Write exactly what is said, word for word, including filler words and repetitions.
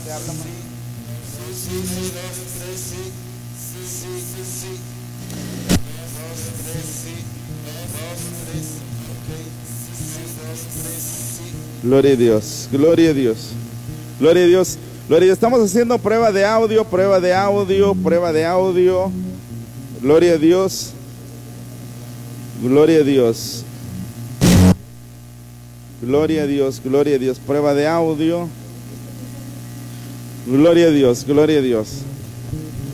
Te habla más. Sí, sí, sí, dos, tres, sí. Sí, sí, sí, sí. Dos, tres, sí. Dos, tres, ok. Sí, sí, dos, tres, sí. Gloria a Dios, gloria a Dios. Gloria a Dios. Gloria a Dios. Estamos haciendo prueba de audio, prueba de audio, prueba de audio. Gloria a Dios. Gloria a Dios. Gloria a Dios, gloria a Dios. Prueba de audio. Gloria a Dios, gloria a Dios.